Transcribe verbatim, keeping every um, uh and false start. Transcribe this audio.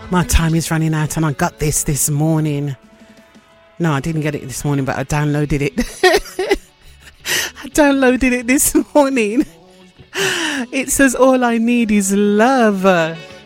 My time is running out and I got this this morning. No, I didn't get it this morning, but I downloaded it. I downloaded it this morning. It says all I need is love.